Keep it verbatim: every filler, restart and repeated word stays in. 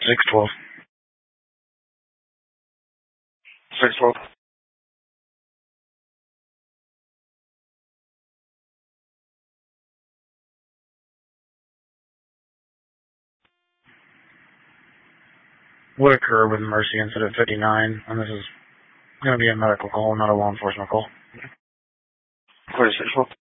six twelve. six twelve. Whitaker with Mercy instead of fifty-nine, and this is going to be a medical call, not a law enforcement call. forty-six twelve.